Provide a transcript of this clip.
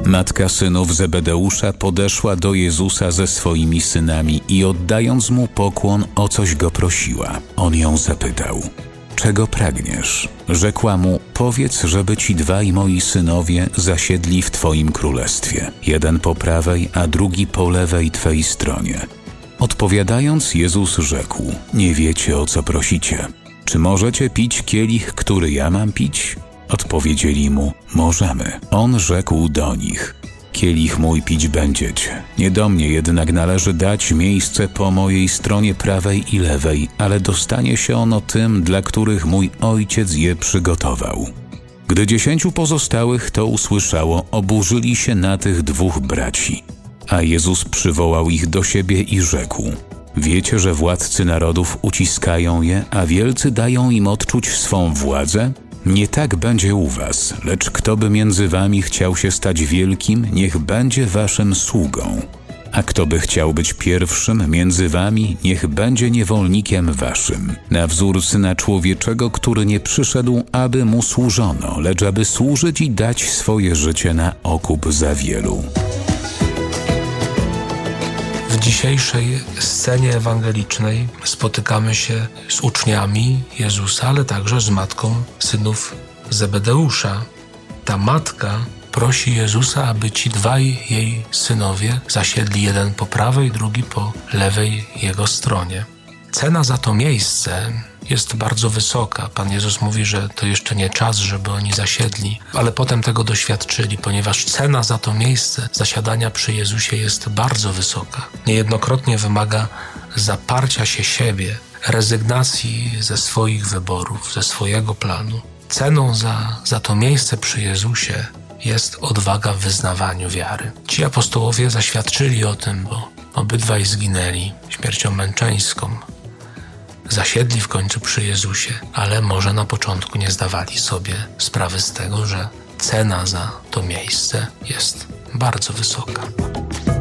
Matka synów Zebedeusza podeszła do Jezusa ze swoimi synami i oddając mu pokłon, o coś go prosiła. On ją zapytał: czego pragniesz? Rzekła mu: powiedz, żeby ci dwaj moi synowie zasiedli w Twoim królestwie, jeden po prawej, a drugi po lewej Twej stronie. Odpowiadając, Jezus rzekł: nie wiecie, o co prosicie. Czy możecie pić kielich, który ja mam pić? Odpowiedzieli mu: możemy. On rzekł do nich: kielich mój pić będziecie. Nie do mnie jednak należy dać miejsce po mojej stronie prawej i lewej, ale dostanie się ono tym, dla których mój Ojciec je przygotował. Gdy 10 pozostałych to usłyszało, oburzyli się na tych 2 braci. A Jezus przywołał ich do siebie i rzekł: wiecie, że władcy narodów uciskają je, a wielcy dają im odczuć swą władzę? Nie tak będzie u was, lecz kto by między wami chciał się stać wielkim, niech będzie waszym sługą. A kto by chciał być pierwszym między wami, niech będzie niewolnikiem waszym. Na wzór Syna Człowieczego, który nie przyszedł, aby mu służono, lecz aby służyć i dać swoje życie na okup za wielu. W dzisiejszej scenie ewangelicznej spotykamy się z uczniami Jezusa, ale także z matką synów Zebedeusza. Ta matka prosi Jezusa, aby ci dwaj jej synowie zasiedli, jeden po prawej, drugi po lewej jego stronie. Cena za to miejsce jest bardzo wysoka. Pan Jezus mówi, że to jeszcze nie czas, żeby oni zasiedli, ale potem tego doświadczyli, ponieważ cena za to miejsce zasiadania przy Jezusie jest bardzo wysoka. Niejednokrotnie wymaga zaparcia się siebie, rezygnacji ze swoich wyborów, ze swojego planu. Ceną za to miejsce przy Jezusie jest odwaga w wyznawaniu wiary. Ci apostołowie zaświadczyli o tym, bo obydwaj zginęli śmiercią męczeńską. Zasiedli w końcu przy Jezusie, ale może na początku nie zdawali sobie sprawy z tego, że cena za to miejsce jest bardzo wysoka.